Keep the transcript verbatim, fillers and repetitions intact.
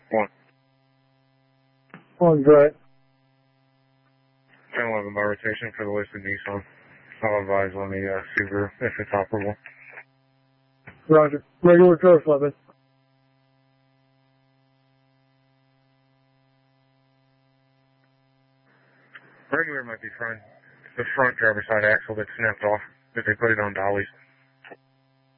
One. One's right. ten eleven by rotation for the listed Nissan. I'll advise on the uh, Subaru if it's operable. Roger. Regular coast limit. Regular might be fine. The front driver's side axle that snapped off, if they put it on dollies.